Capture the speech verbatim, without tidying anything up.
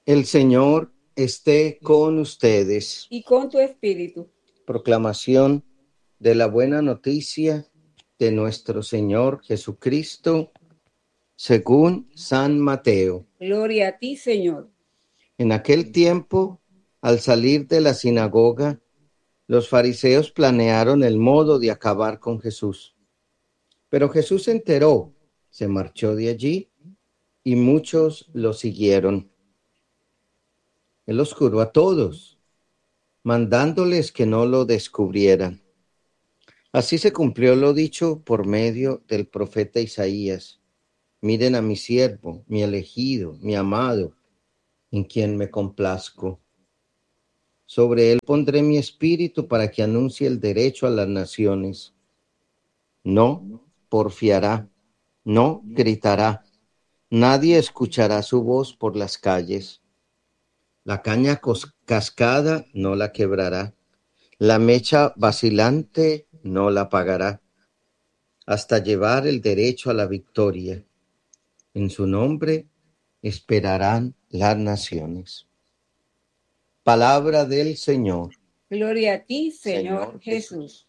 El Señor esté con ustedes. y con tu espíritu. Proclamación de la buena noticia de nuestro Señor Jesucristo, según San Mateo. Gloria a ti, Señor. En aquel tiempo, al salir de la sinagoga, los fariseos planearon el modo de acabar con Jesús. Pero Jesús se enteró, se marchó de allí y muchos lo siguieron. Él los juró a todos, mandándoles que no lo descubrieran. Así se cumplió lo dicho por medio del profeta Isaías. Miren a mi siervo, mi elegido, mi amado, en quien me complazco. Sobre él pondré mi espíritu para que anuncie el derecho a las naciones. No porfiará, no gritará. Nadie escuchará su voz por las calles. La caña cascada no la quebrará. La mecha vacilante no la apagará, hasta llevar el derecho a la victoria. En su nombre esperarán las naciones. Palabra del Señor. Gloria a ti, Señor, Señor Jesús.